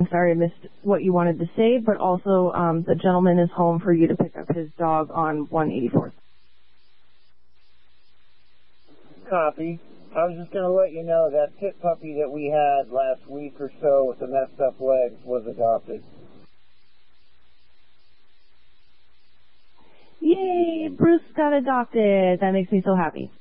sorry I missed what you wanted to say, but also the gentleman is home for you to pick up his dog on 184th. Copy. I was just going to let you know that pit puppy that we had last week or so with the messed up legs was adopted. Yay! Bruce got adopted. That makes me so happy.